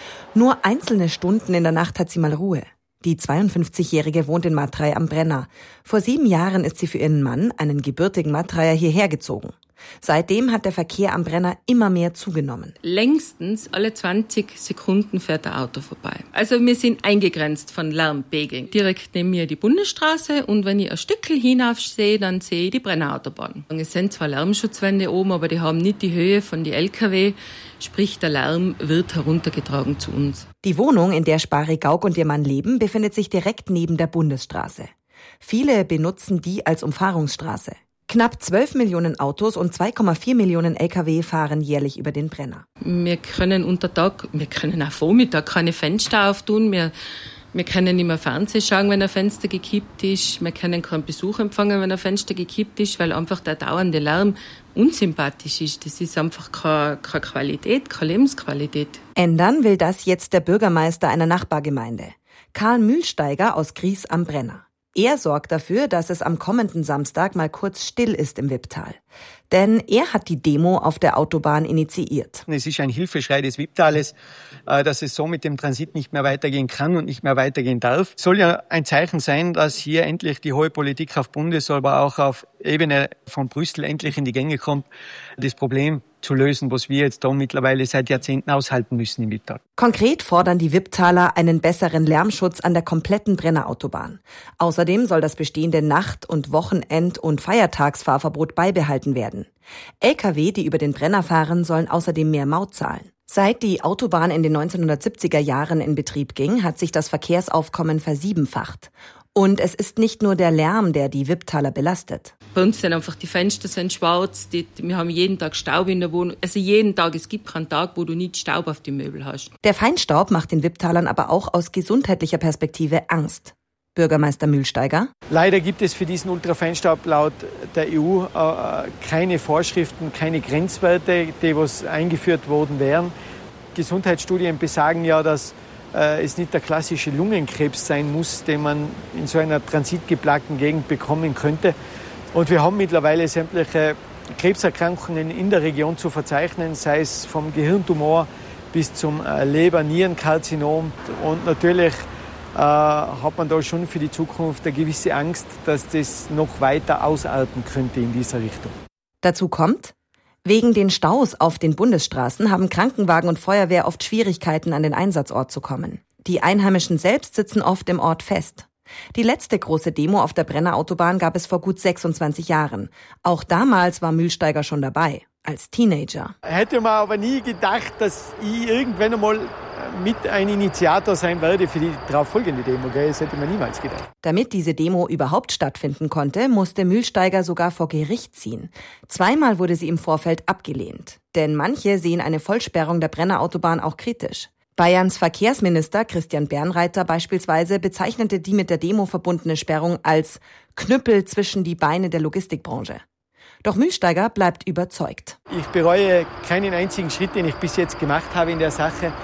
Nur einzelne Stunden in der Nacht hat sie mal Ruhe. Die zweiundfünfzigjährige wohnt in Matrei am Brenner. Vor sieben Jahren ist sie für ihren Mann, einen gebürtigen Matreier, hierher gezogen. Seitdem hat der Verkehr am Brenner immer mehr zugenommen. Längstens alle zwanzig Sekunden fährt ein Auto vorbei. Also wir sind eingegrenzt von Lärmpegeln. Direkt neben mir die Bundesstraße und wenn ich ein Stückchen hinauf sehe, dann sehe ich die Brennerautobahn. Es sind zwar Lärmschutzwände oben, aber die haben nicht die Höhe von den L K W. Sprich, der Lärm wird heruntergetragen zu uns. Die Wohnung, in der Spari Gauck und ihr Mann leben, befindet sich direkt neben der Bundesstraße. Viele benutzen die als Umfahrungsstraße. Knapp zwölf Millionen Autos und zwei Komma vier Millionen L K W fahren jährlich über den Brenner. Wir können unter Tag, wir können auch Vormittag keine Fenster auftun. Wir, wir können nicht mehr Fernsehen schauen, wenn ein Fenster gekippt ist. Wir können keinen Besuch empfangen, wenn ein Fenster gekippt ist, weil einfach der dauernde Lärm unsympathisch ist. Das ist einfach keine, keine Qualität, keine Lebensqualität. Ändern will das jetzt der Bürgermeister einer Nachbargemeinde, Karl Mühlsteiger aus Gries am Brenner. Er sorgt dafür, dass es am kommenden Samstag mal kurz still ist im Wipptal. Denn er hat die Demo auf der Autobahn initiiert. Es ist ein Hilfeschrei des Wipptales, dass es so mit dem Transit nicht mehr weitergehen kann und nicht mehr weitergehen darf. Es soll ja ein Zeichen sein, dass hier endlich die hohe Politik auf Bundes-, aber auch auf Ebene von Brüssel endlich in die Gänge kommt, das Problem zu lösen, was wir jetzt da mittlerweile seit Jahrzehnten aushalten müssen im Wipptal. Konkret fordern die Wipptaler einen besseren Lärmschutz an der kompletten Brennerautobahn. Außerdem soll das bestehende Nacht- und Wochenend- und Feiertagsfahrverbot beibehalten werden. L K W, die über den Brenner fahren, sollen außerdem mehr Maut zahlen. Seit die Autobahn in den neunzehnhundertsiebziger Jahren in Betrieb ging, hat sich das Verkehrsaufkommen versiebenfacht. Und es ist nicht nur der Lärm, der die Wipptaler belastet. Bei uns sind einfach die Fenster sind schwarz, die, wir haben jeden Tag Staub in der Wohnung. Also jeden Tag, es gibt keinen Tag, wo du nicht Staub auf die Möbel hast. Der Feinstaub macht den Wipptalern aber auch aus gesundheitlicher Perspektive Angst. Bürgermeister Mühlsteiger. Leider gibt es für diesen Ultrafeinstaub laut der E U äh, keine Vorschriften, keine Grenzwerte, die was eingeführt worden wären. Gesundheitsstudien besagen ja, dass äh, es nicht der klassische Lungenkrebs sein muss, den man in so einer transitgeplagten Gegend bekommen könnte. Und wir haben mittlerweile sämtliche Krebserkrankungen in der Region zu verzeichnen, sei es vom Gehirntumor bis zum äh, Leber-Nierenkarzinom. Und natürlich äh, hat man da schon für die Zukunft eine gewisse Angst, dass das noch weiter ausarten könnte in dieser Richtung. Dazu kommt, wegen den Staus auf den Bundesstraßen haben Krankenwagen und Feuerwehr oft Schwierigkeiten, an den Einsatzort zu kommen. Die Einheimischen selbst sitzen oft im Ort fest. Die letzte große Demo auf der Brennerautobahn gab es vor gut sechsundzwanzig Jahren. Auch damals war Mühlsteiger schon dabei, als Teenager. Hätte man aber nie gedacht, dass ich irgendwann einmal mit ein Initiator sein werde für die darauffolgende Demo. Das hätte man niemals gedacht. Damit diese Demo überhaupt stattfinden konnte, musste Mühlsteiger sogar vor Gericht ziehen. Zweimal wurde sie im Vorfeld abgelehnt. Denn manche sehen eine Vollsperrung der Brennerautobahn auch kritisch. Bayerns Verkehrsminister Christian Bernreiter beispielsweise bezeichnete die mit der Demo verbundene Sperrung als Knüppel zwischen die Beine der Logistikbranche. Doch Mühlsteiger bleibt überzeugt. Ich bereue keinen einzigen Schritt, den ich bis jetzt gemacht habe in der Sache.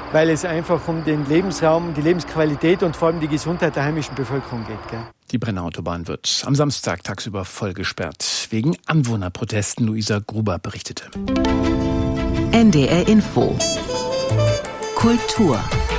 weil es einfach um den Lebensraum, die Lebensqualität und vor allem die Gesundheit der heimischen Bevölkerung geht. Gell? Die Brenner Autobahn wird am Samstag tagsüber voll gesperrt. Wegen Anwohnerprotesten, Luisa Gruber berichtete. N D R Info. Kultur.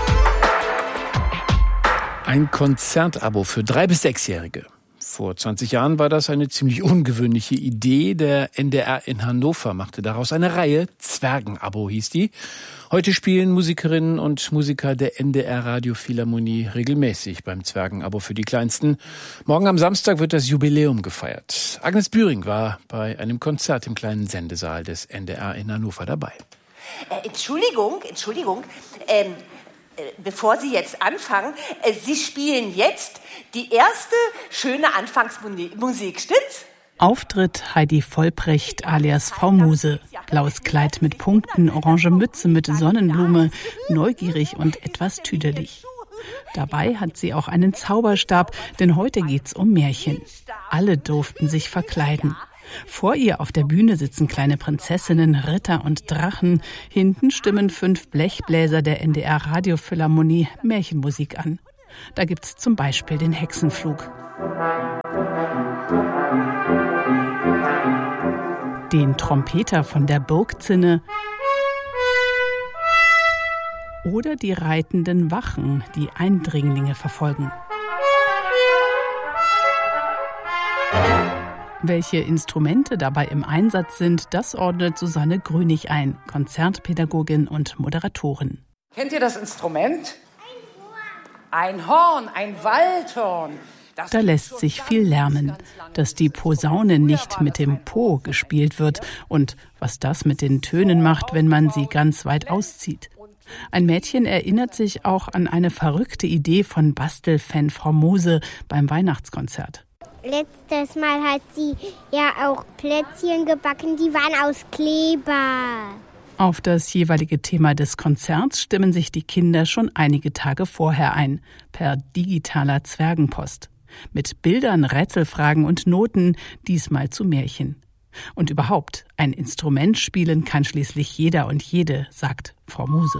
Ein Konzertabo für drei- bis sechsjährige. Vor zwanzig Jahren war das eine ziemlich ungewöhnliche Idee. Der N D R in Hannover machte daraus eine Reihe. Zwergenabo hieß die. Heute spielen Musikerinnen und Musiker der N D R Radiophilharmonie regelmäßig beim Zwergenabo für die Kleinsten. Morgen am Samstag wird das Jubiläum gefeiert. Agnes Bühring war bei einem Konzert im kleinen Sendesaal des N D R in Hannover dabei. Äh, Entschuldigung, Entschuldigung. Ähm Bevor Sie jetzt anfangen, Sie spielen jetzt die erste schöne Anfangsmusik, stimmt's? Auftritt Heidi Vollbrecht alias Frau Muse. Blaues Kleid mit Punkten, orange Mütze mit Sonnenblume, neugierig und etwas tüdelig. Dabei hat sie auch einen Zauberstab, denn heute geht's um Märchen. Alle durften sich verkleiden. Vor ihr auf der Bühne sitzen kleine Prinzessinnen, Ritter und Drachen. Hinten stimmen fünf Blechbläser der N D R Radiophilharmonie Märchenmusik an. Da gibt's zum Beispiel den Hexenflug. Den Trompeter von der Burgzinne oder die reitenden Wachen, die Eindringlinge verfolgen. Welche Instrumente dabei im Einsatz sind, das ordnet Susanne Grünig ein, Konzertpädagogin und Moderatorin. Kennt ihr das Instrument? Ein Horn, ein Waldhorn. Da lässt sich viel lernen, dass die Posaune nicht mit dem Po gespielt wird und was das mit den Tönen macht, wenn man sie ganz weit auszieht. Ein Mädchen erinnert sich auch an eine verrückte Idee von Bastelfan Frau Muse beim Weihnachtskonzert. Letztes Mal hat sie ja auch Plätzchen gebacken, die waren aus Kleber. Auf das jeweilige Thema des Konzerts stimmen sich die Kinder schon einige Tage vorher ein, per digitaler Zwergenpost. Mit Bildern, Rätselfragen und Noten, diesmal zu Märchen. Und überhaupt, ein Instrument spielen kann schließlich jeder und jede, sagt Frau Muse.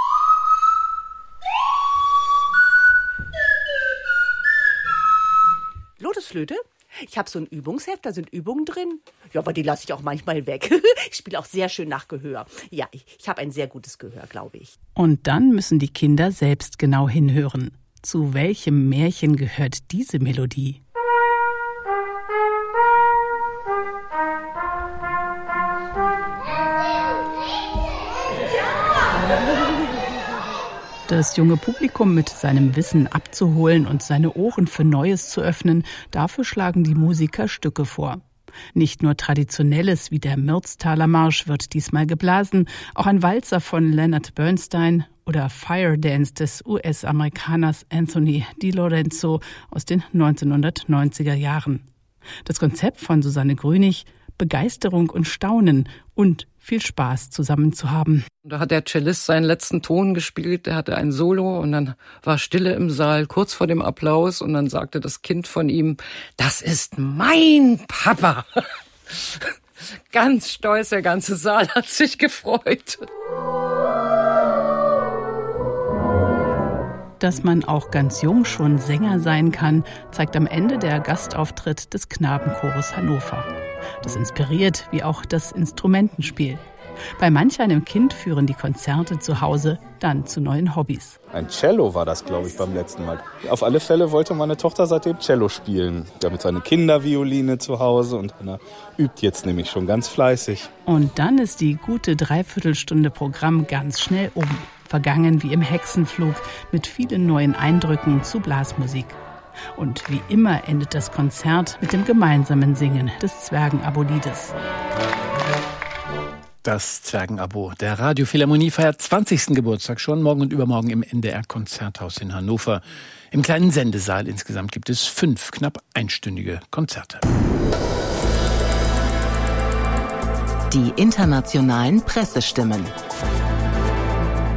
Lotusflöte? Ich habe so ein Übungsheft, da sind Übungen drin. Ja, aber die lasse ich auch manchmal weg. Ich spiele auch sehr schön nach Gehör. Ja, ich, ich habe ein sehr gutes Gehör, glaube ich. Und dann müssen die Kinder selbst genau hinhören. Zu welchem Märchen gehört diese Melodie? Das junge Publikum mit seinem Wissen abzuholen und seine Ohren für Neues zu öffnen, dafür schlagen die Musiker Stücke vor. Nicht nur Traditionelles wie der Mürztaler Marsch wird diesmal geblasen, auch ein Walzer von Leonard Bernstein oder Fire Dance des U S-Amerikaners Anthony DiLorenzo aus den neunzehnhundertneunziger Jahren. Das Konzept von Susanne Grünig: Begeisterung und Staunen und viel Spaß zusammen zu haben. Da hat der Cellist seinen letzten Ton gespielt, der hatte ein Solo und dann war Stille im Saal kurz vor dem Applaus und dann sagte das Kind von ihm: Das ist mein Papa. Ganz stolz, der ganze Saal hat sich gefreut. Dass man auch ganz jung schon Sänger sein kann, zeigt am Ende der Gastauftritt des Knabenchores Hannover. Das inspiriert, wie auch das Instrumentenspiel. Bei manch einem Kind führen die Konzerte zu Hause dann zu neuen Hobbys. Ein Cello war das, glaube ich, beim letzten Mal. Auf alle Fälle wollte meine Tochter seitdem Cello spielen. Wir haben jetzt eine Kindervioline zu Hause und Anna übt jetzt nämlich schon ganz fleißig. Und dann ist die gute Dreiviertelstunde Programm ganz schnell um. Vergangen wie im Hexenflug mit vielen neuen Eindrücken zu Blasmusik. Und wie immer endet das Konzert mit dem gemeinsamen Singen des Zwergenabo-Liedes. Das Zwergenabo der Radiophilharmonie feiert zwanzigsten Geburtstag schon, morgen und übermorgen im N D R-Konzerthaus in Hannover. Im kleinen Sendesaal insgesamt gibt es fünf knapp einstündige Konzerte. Die internationalen Pressestimmen.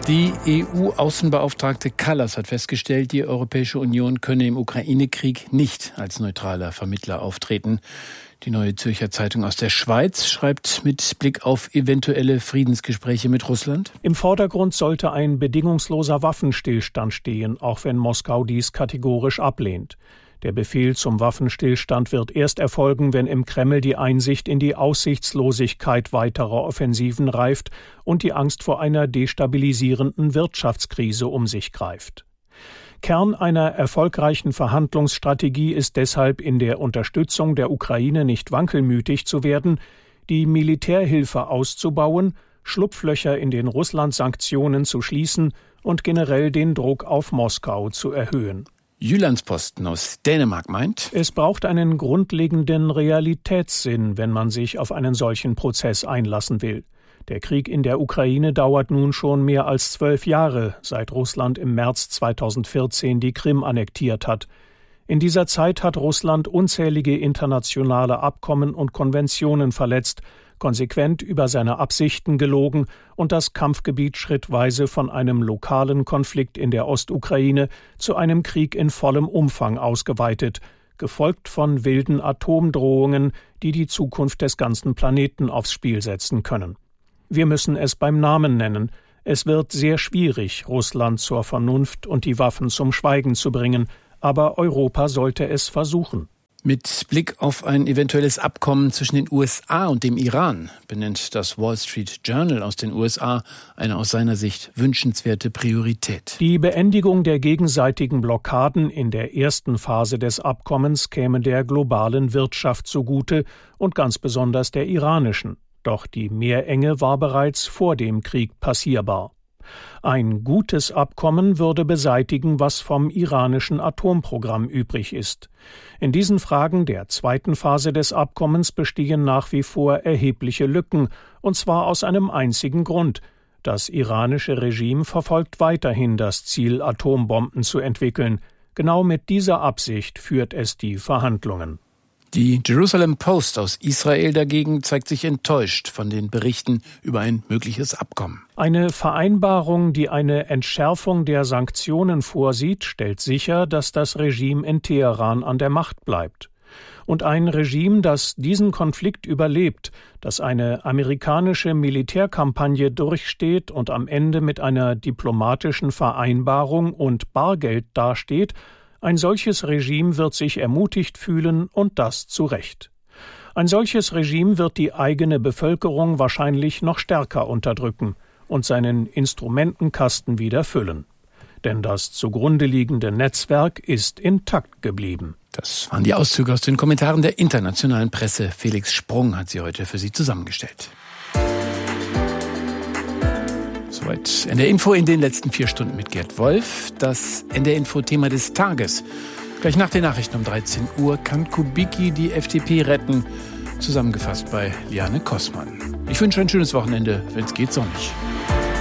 Die E U-Außenbeauftragte Kallas hat festgestellt, die Europäische Union könne im Ukraine-Krieg nicht als neutraler Vermittler auftreten. Die Neue Zürcher Zeitung aus der Schweiz schreibt mit Blick auf eventuelle Friedensgespräche mit Russland: Im Vordergrund sollte ein bedingungsloser Waffenstillstand stehen, auch wenn Moskau dies kategorisch ablehnt. Der Befehl zum Waffenstillstand wird erst erfolgen, wenn im Kreml die Einsicht in die Aussichtslosigkeit weiterer Offensiven reift und die Angst vor einer destabilisierenden Wirtschaftskrise um sich greift. Kern einer erfolgreichen Verhandlungsstrategie ist deshalb, in der Unterstützung der Ukraine nicht wankelmütig zu werden, die Militärhilfe auszubauen, Schlupflöcher in den Russland-Sanktionen zu schließen und generell den Druck auf Moskau zu erhöhen. Jyllandsposten aus Dänemark meint: Es braucht einen grundlegenden Realitätssinn, wenn man sich auf einen solchen Prozess einlassen will. Der Krieg in der Ukraine dauert nun schon mehr als zwölf Jahre, seit Russland im März zweitausendvierzehn die Krim annektiert hat. In dieser Zeit hat Russland unzählige internationale Abkommen und Konventionen verletzt, konsequent über seine Absichten gelogen und das Kampfgebiet schrittweise von einem lokalen Konflikt in der Ostukraine zu einem Krieg in vollem Umfang ausgeweitet, gefolgt von wilden Atomdrohungen, die die Zukunft des ganzen Planeten aufs Spiel setzen können. Wir müssen es beim Namen nennen. Es wird sehr schwierig, Russland zur Vernunft und die Waffen zum Schweigen zu bringen, aber Europa sollte es versuchen. Mit Blick auf ein eventuelles Abkommen zwischen den U S A und dem Iran benennt das Wall Street Journal aus den U S A eine aus seiner Sicht wünschenswerte Priorität. Die Beendigung der gegenseitigen Blockaden in der ersten Phase des Abkommens käme der globalen Wirtschaft zugute und ganz besonders der iranischen. Doch die Meerenge war bereits vor dem Krieg passierbar. Ein gutes Abkommen würde beseitigen, was vom iranischen Atomprogramm übrig ist. In diesen Fragen der zweiten Phase des Abkommens bestehen nach wie vor erhebliche Lücken, und zwar aus einem einzigen Grund: Das iranische Regime verfolgt weiterhin das Ziel, Atombomben zu entwickeln. Genau mit dieser Absicht führt es die Verhandlungen. Die Jerusalem Post aus Israel dagegen zeigt sich enttäuscht von den Berichten über ein mögliches Abkommen. Eine Vereinbarung, die eine Entschärfung der Sanktionen vorsieht, stellt sicher, dass das Regime in Teheran an der Macht bleibt. Und ein Regime, das diesen Konflikt überlebt, das eine amerikanische Militärkampagne durchsteht und am Ende mit einer diplomatischen Vereinbarung und Bargeld dasteht, ein solches Regime wird sich ermutigt fühlen, und das zu Recht. Ein solches Regime wird die eigene Bevölkerung wahrscheinlich noch stärker unterdrücken und seinen Instrumentenkasten wieder füllen. Denn das zugrunde liegende Netzwerk ist intakt geblieben. Das waren die Auszüge aus den Kommentaren der internationalen Presse. Felix Sprung hat sie heute für Sie zusammengestellt. Soweit N D R-Info in den letzten vier Stunden mit Gerd Wolf. Das N D R-Info-Thema des Tages. Gleich nach den Nachrichten um dreizehn Uhr kann Kubicki die F D P retten. Zusammengefasst bei Liane Kossmann. Ich wünsche ein schönes Wochenende, wenn es geht sonnig.